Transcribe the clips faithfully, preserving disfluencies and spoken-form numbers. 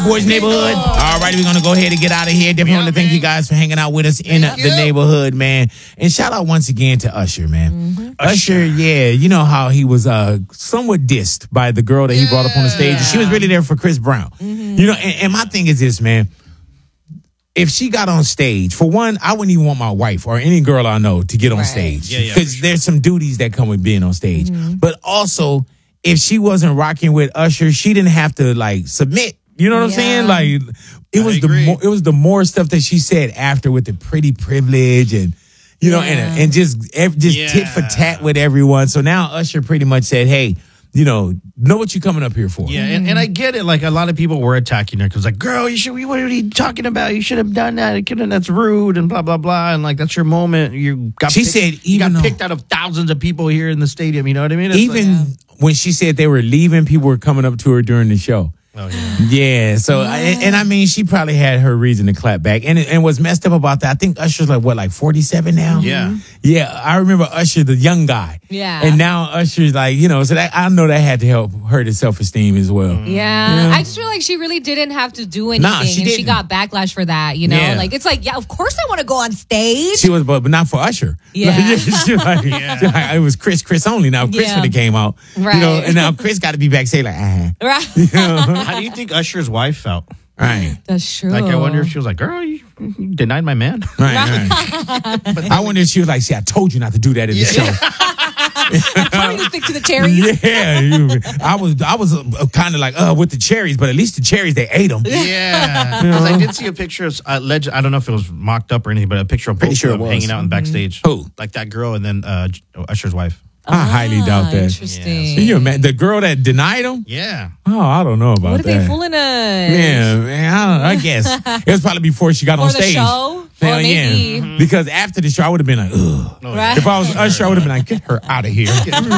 Boys Neighborhood. All right, we're going to go ahead and get out of here. Definitely want to thank you guys for hanging out with us in Thank the you. neighborhood, man. And shout out once again to Usher, man. Mm-hmm. Usher, yeah, you know how he was uh, somewhat dissed by the girl that he brought up on the stage. She was really there for Chris Brown. Mm-hmm. You know, and, and my thing is this, man. If she got on stage, for one, I wouldn't even want my wife or any girl I know to get on Right. stage. Yeah, yeah, Because for sure. there's some duties that come with being on stage. Mm-hmm. But also, if she wasn't rocking with Usher, she didn't have to like submit. You know what I'm Yeah. saying? Like it I was the agree. more it was the more stuff that she said after with the pretty privilege and you know Yeah. and and just ev- just tit for Yeah. tat with everyone. So now Usher pretty much said, "Hey, you know, know what you're coming up here for." Yeah, and, and I get it. Like a lot of people were attacking her because, like, girl, you should. What are you talking about? You should have done that. It couldn't. That's rude and blah blah blah. And like, that's your moment. You got. She picked, said you even got though- picked out of thousands of people here in the stadium. You know what I mean? It's Even like, when she said they were leaving, people were coming up to her during the show. oh yeah. Yeah, so I, and I mean, she probably had her reason to clap back. And and what's messed up about that, I think Usher's like what, like forty-seven now? Yeah. Yeah, I remember Usher, the young guy. Yeah. And now Usher's like, you know, so that I know that had to help hurt his self esteem as well. Yeah. I just feel like she really didn't have to do anything, Nah, she and she didn't. got backlash for that. You know, Yeah. like it's like, yeah, of course I want to go on stage. She was, but, but not for Usher. Yeah. Like, she was like, she like, it was Chris, Chris only. Now Chris Yeah. would have came out, you know, Right. and now Chris got to be backstage like, ah, Right. How do you think Usher's wife felt? right, That's true. Like, I wonder if she was like, "Girl, you, you denied my man." right, right. I wonder if she was like, see, I told you not to do that in the show. Tell me to stick to the cherries. Yeah, you- I was I was uh, kind of like uh with the cherries, but at least the cherries they ate them. Yeah, because I did see a picture of uh, leg- I don't know if it was mocked up or anything, but a picture of Pretty both sure of them it was. hanging out in backstage. Who? Like that girl and then uh, Usher's wife. I highly doubt Ah, that. Interesting. Can you imagine the girl that denied him? Yeah. Oh, I don't know about What are that. they fooling us? Yeah, man, I, don't, I guess it was probably before she got For on the stage. show? Hell Or maybe- yeah, because after the show, I would have been like, ugh. Right. If I was Usher, I would have been like, get her out of here.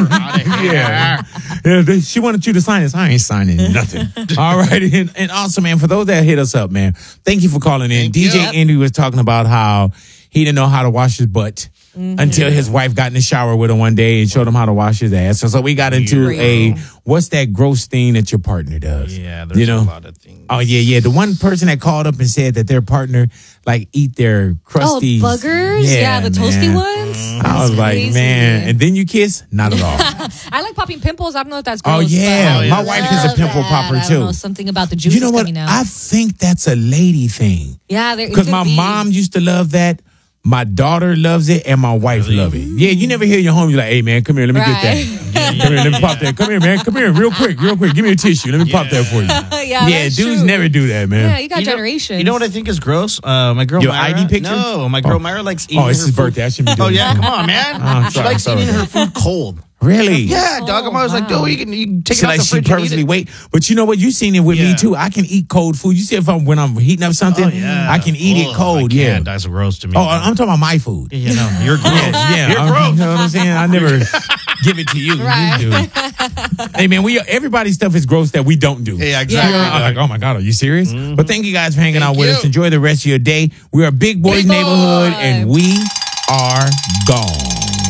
Yeah. Yeah, they- she wanted you to sign this. I ain't signing nothing. All right. And, and also, man, for those that hit us up, man, thank you for calling in. Thank D J you. Andy was talking about how he didn't know how to wash his butt until his wife got in the shower with him one day and showed him how to wash his ass. So, so we got into a, what's that gross thing that your partner does? Yeah, there's you know? a lot of things. Oh, yeah, yeah. The one person that called up and said that their partner, like, eat their Oh, crusty. buggers? Yeah, the toasty man. ones? I was That's like, crazy. man. And then you kiss? Not at all. I like popping pimples. I don't know if that's Oh, gross. yeah. but I My love wife is a pimple that. popper, I don't too. know, something about the juices You know what? coming out. I think that's a lady thing. yeah, there- it Because could my be. mom used to love that. My daughter loves it, and my wife love it. Yeah, you never hear your home. You're like, "Hey, man, come here, let me Right. get that. Come here, let me pop that. Come here, man. Come here, real quick, real quick. Give me a tissue. Let me pop that for you." yeah, yeah, that's dudes true. never do that, man. Yeah, you got You know- generations. You know what I think is gross? Uh, my girl Your Myra. I D picture? No, my girl Oh. Myra likes eating Oh, it's her his food. birthday. I shouldn't be doing Oh yeah, this. come on, man. Oh, I'm she sorry, likes I'm sorry. eating her food cold. Really? Yeah, dog. I'm always like, wow. dude, you can, you can take She it out like the she fridge and eat purposely it. wait, but you know what? You seen it with me Yeah. too. I can eat cold food. You see if I'm when I'm heating up something, Oh, yeah. I can eat it Ugh, cold. I Yeah. can't. That's gross to me. Oh, I'm talking about my food. you know, you're gross. Yeah, yeah. You're I'm- gross. You know what I'm saying? I never give it to you. Right. You do. Hey man, we everybody's stuff is gross that we don't do. Yeah, exactly. You know, I'm like, oh my god, are you serious? But thank you guys for hanging Thank out with you. us. Enjoy the rest of your day. We are Big Boys Big Neighborhood, Boy. and we are gone.